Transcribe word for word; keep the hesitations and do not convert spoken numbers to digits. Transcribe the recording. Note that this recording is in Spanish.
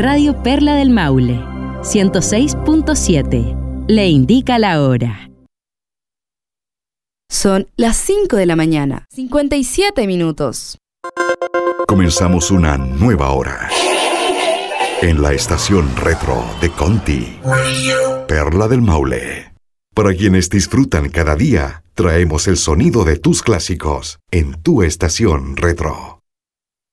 Radio Perla del Maule, ciento seis punto siete. Le indica la hora. Son las cinco de la mañana, cincuenta y siete minutos. Comenzamos una nueva hora en la estación retro de Conti, Perla del Maule. Para quienes disfrutan cada día, traemos el sonido de tus clásicos en tu estación retro.